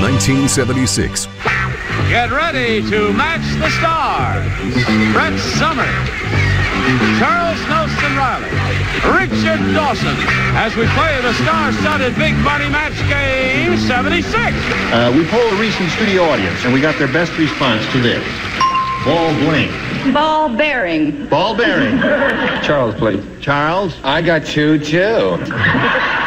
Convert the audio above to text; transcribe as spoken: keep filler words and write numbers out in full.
nineteen seventy-six. Get ready to match the stars. Brett Somers, Charles Nelson Riley, Richard Dawson, as we play the star-studded Big Money Match Game seventy-six. Uh, we polled a recent studio audience, and we got their best response to this. Ball blank. Ball bearing. Ball bearing. Charles, please. Charles? I got two, too.